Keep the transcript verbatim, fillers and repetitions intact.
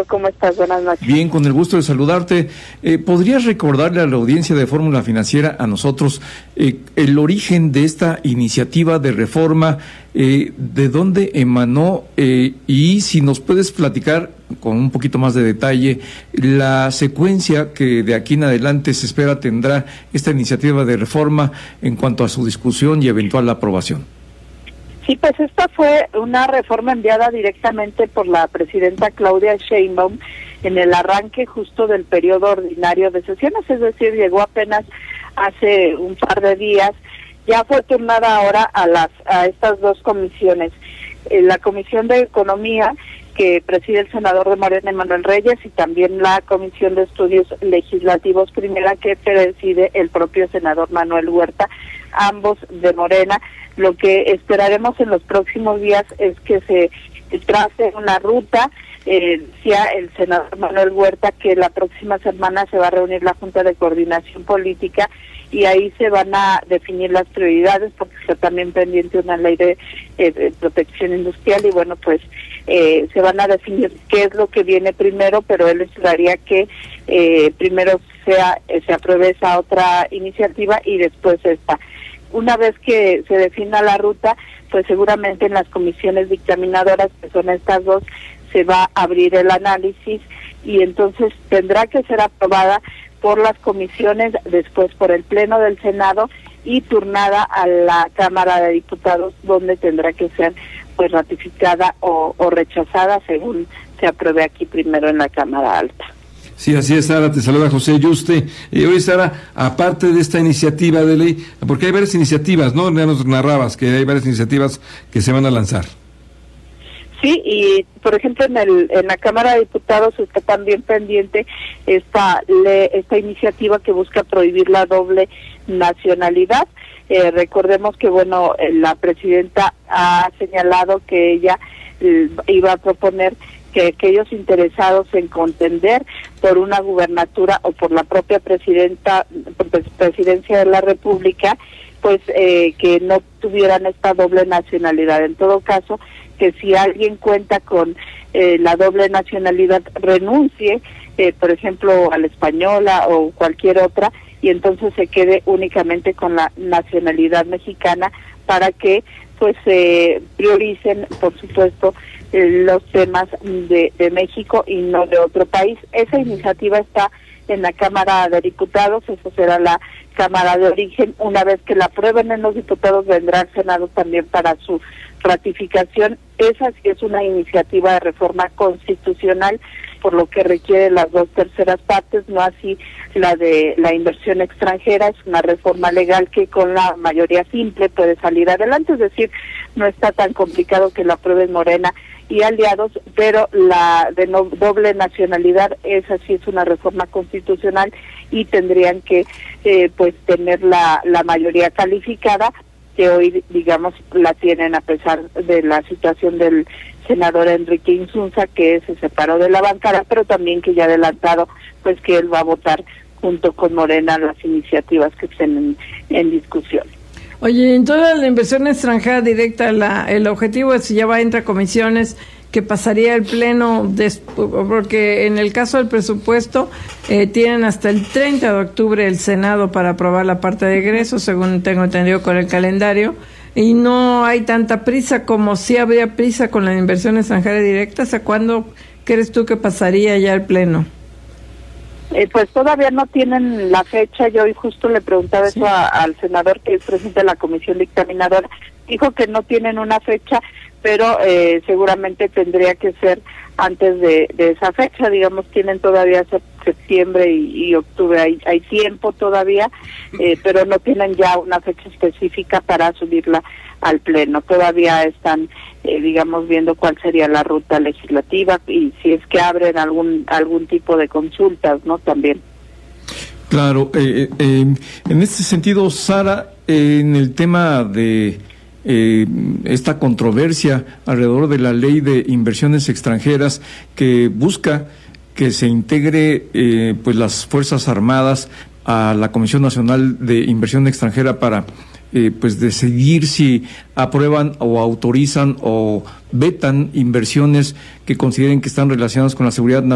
¿cómo estás? Buenas noches. Bien, con el gusto de saludarte. Eh, ¿Podrías recordarle a la audiencia de Fórmula Financiera, a nosotros, eh, el origen de esta iniciativa de reforma, eh, de dónde emanó eh, y si nos puedes platicar con un poquito más de detalle la secuencia que de aquí en adelante se espera tendrá esta iniciativa de reforma en cuanto a su discusión y eventual aprobación? Sí, pues esta fue una reforma enviada directamente por la presidenta Claudia Sheinbaum en el arranque justo del periodo ordinario de sesiones, es decir, llegó apenas hace un par de días. Ya fue turnada ahora a las a estas dos comisiones, eh, la Comisión de Economía, que preside el senador de Morena, Emanuel Reyes, y también la Comisión de Estudios Legislativos Primera, que preside el propio senador Manuel Huerta, ambos de Morena. Lo que esperaremos en los próximos días es que se trace una ruta. Eh, decía el senador Manuel Huerta que la próxima semana se va a reunir la Junta de Coordinación Política y ahí se van a definir las prioridades, porque está también pendiente una ley de, eh, de protección industrial y bueno, pues eh, se van a definir qué es lo que viene primero, pero él esperaría que eh, primero sea eh, se apruebe esa otra iniciativa y después esta. Una vez que se defina la ruta, pues seguramente en las comisiones dictaminadoras, que son estas dos, se va a abrir el análisis y entonces tendrá que ser aprobada por las comisiones, después por el Pleno del Senado y turnada a la Cámara de Diputados, donde tendrá que ser pues ratificada o, o rechazada según se apruebe aquí primero en la Cámara Alta. Sí, así es, Sara, te saluda José Yuste. Eh, oye, Sara, aparte de esta iniciativa de ley, porque hay varias iniciativas, ¿no? Ya nos narrabas que hay varias iniciativas que se van a lanzar. Sí, y por ejemplo en el en la Cámara de Diputados está también pendiente esta le, esta iniciativa que busca prohibir la doble nacionalidad. Eh, recordemos que bueno, la presidenta ha señalado que ella eh, iba a proponer que aquellos interesados en contender por una gubernatura o por la propia presidenta presidencia de la República, pues eh, que no tuvieran esta doble nacionalidad. En todo caso, que si alguien cuenta con eh, la doble nacionalidad, renuncie, eh, por ejemplo, a la española o cualquier otra, y entonces se quede únicamente con la nacionalidad mexicana para que pues se eh, prioricen, por supuesto, eh, los temas de, de México y no de otro país. Esa iniciativa está en la Cámara de Diputados, eso será la Cámara de Origen. Una vez que la aprueben en los diputados, vendrá al Senado también para su ratificación. Esa sí es una iniciativa de reforma constitucional, por lo que requiere las dos terceras partes, no así la de la inversión extranjera. Es una reforma legal que con la mayoría simple puede salir adelante, es decir, no está tan complicado que la aprueben Morena y aliados, pero la de no, doble nacionalidad, esa sí es una reforma constitucional y tendrían que eh, pues tener la, la mayoría calificada, que hoy, digamos, la tienen a pesar de la situación del senador Enrique Insunza, que se separó de la bancada, pero también que ya ha adelantado pues que él va a votar junto con Morena las iniciativas que estén en, en discusión. Oye, en toda la inversión extranjera directa, la, el objetivo es, si ya va entre comisiones, que pasaría el pleno, des, porque en el caso del presupuesto eh, tienen hasta el treinta de octubre el Senado para aprobar la parte de egresos, según tengo entendido con el calendario, y no hay tanta prisa como si habría prisa con la inversión extranjera directa. ¿Hasta cuándo crees tú que pasaría ya el pleno? Eh, pues todavía no tienen la fecha. Yo hoy justo le preguntaba sí. eso a, al senador, que es presidente de la comisión dictaminadora. Dijo que no tienen una fecha, pero eh, seguramente tendría que ser antes de, de esa fecha. Digamos, tienen todavía septiembre y, y octubre, hay, hay tiempo todavía, eh, pero no tienen ya una fecha específica para subirla al pleno. Todavía están, eh, digamos, viendo cuál sería la ruta legislativa y si es que abren algún algún tipo de consultas, ¿no? También. Claro, eh, eh, en este sentido, Sara, eh, en el tema de eh, esta controversia alrededor de la ley de inversiones extranjeras que busca que se integre eh, pues las Fuerzas Armadas a la Comisión Nacional de Inversión Extranjera para eh, pues decidir si aprueban o autorizan o vetan inversiones que consideren que están relacionadas con la seguridad nacional.